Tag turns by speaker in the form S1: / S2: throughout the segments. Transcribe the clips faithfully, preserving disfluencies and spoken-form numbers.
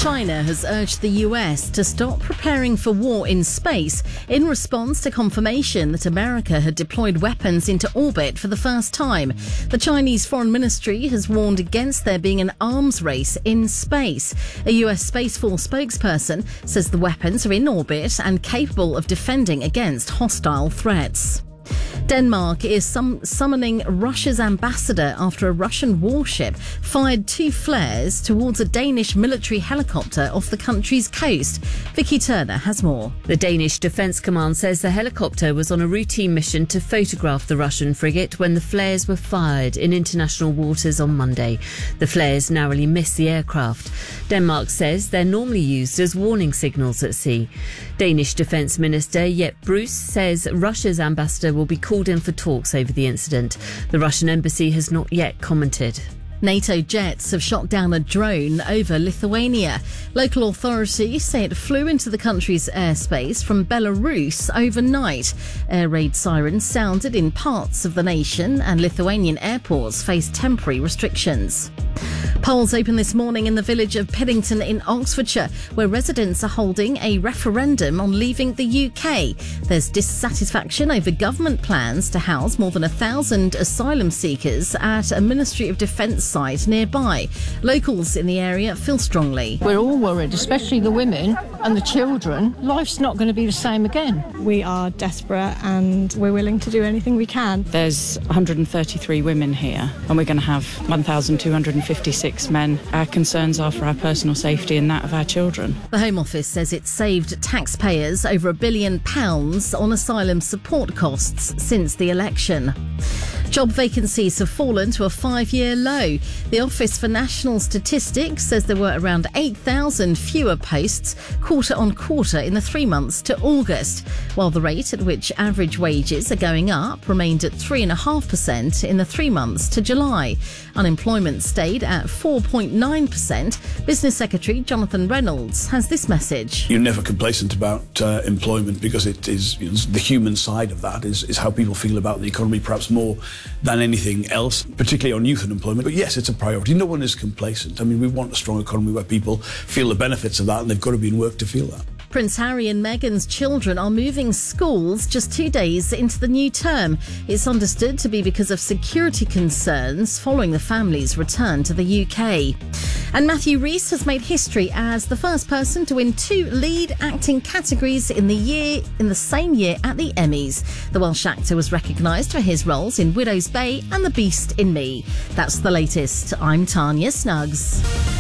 S1: China has urged the U S to stop preparing for war in space in response to confirmation that America had deployed weapons into orbit for the first time. The Chinese Foreign Ministry has warned against there being an arms race in space. A U S Space Force spokesperson says the weapons are in orbit and capable of defending against hostile threats. Denmark is sum- summoning Russia's ambassador after a Russian warship fired two flares towards a Danish military helicopter off the country's coast. Vicky Turner has more.
S2: The Danish Defence Command says the helicopter was on a routine mission to photograph the Russian frigate when the flares were fired in international waters on Monday. The flares narrowly missed the aircraft. Denmark says they're normally used as warning signals at sea. Danish Defence Minister Jeppe Bruus says Russia's ambassador will be called in for talks over the incident. The Russian embassy has not yet commented.
S1: NATO jets have shot down a drone over Lithuania. Local authorities say it flew into the country's airspace from Belarus overnight. Air raid sirens sounded in parts of the nation and Lithuanian airports face temporary restrictions. Polls open this morning in the village of Piddington in Oxfordshire, where residents are holding a referendum on leaving the U K. There's dissatisfaction over government plans to house more than a thousand asylum seekers at a Ministry of Defence site nearby. Locals in the area feel strongly.
S3: We're all worried, especially the women and the children. Life's not going to be the same again.
S4: We are desperate and we're willing to do anything we can.
S5: There's one hundred thirty-three women here and we're going to have one thousand two hundred fifty-six men. Our concerns are for our personal safety and that of our children.
S1: The Home Office says it saved taxpayers over a billion pounds on asylum support costs since the election. Job vacancies have fallen to a five-year low. The Office for National Statistics says there were around eight thousand fewer posts quarter on quarter in the three months to August, while the rate at which average wages are going up remained at three point five percent in the three months to July. Unemployment stayed at four point nine percent. Business Secretary Jonathan Reynolds has this message.
S6: You're never complacent about uh, employment because it is, you know, the human side of that is, is how people feel about the economy, perhaps more than anything else, particularly on youth unemployment. But yes, it's a priority. No one is complacent. I mean, we want a strong economy where people feel the benefits of that, and they've got to be in work to feel that.
S1: Prince Harry and Meghan's children are moving schools just two days into the new term. It's understood to be because of security concerns following the family's return to the U K. And Matthew Rhys has made history as the first person to win two lead acting categories in the year in the same year at the Emmys. The Welsh actor was recognised for his roles in Widow's Bay and The Beast in Me. That's the latest. I'm Tanya Snuggs.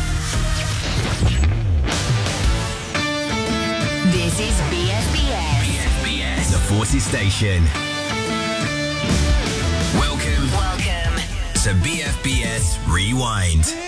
S7: This is B F B S.
S8: B F B S, the Forces Station. Welcome,
S7: Welcome
S8: to B F B S Rewind.